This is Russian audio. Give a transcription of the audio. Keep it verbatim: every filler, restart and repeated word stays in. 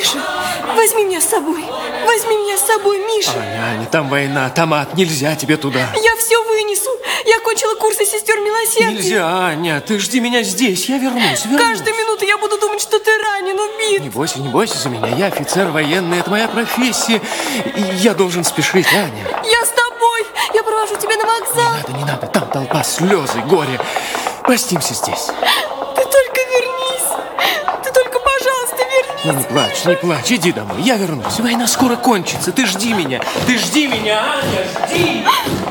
Миша, возьми меня с собой. Возьми меня с собой, Миша. Аня, Аня, там война, там ад, нельзя тебе туда. Я все вынесу. Я кончила курсы сестер милосердия. Нельзя, Аня, ты жди меня здесь, я вернусь, вернусь. Каждую минуту я буду думать, что ты ранен, убит. Не бойся, не бойся за меня, я офицер военный, это моя профессия. И я должен спешить, Аня. Я с тобой, я провожу тебя на вокзал. Не надо, не надо, там толпа, слезы, горе. Простимся здесь. Ты только вернись. Ты только, пожалуйста, вернись. Ну, не плачь, не плачь, иди домой, я вернусь. Война скоро кончится, ты жди меня, ты жди меня, Аня, жди.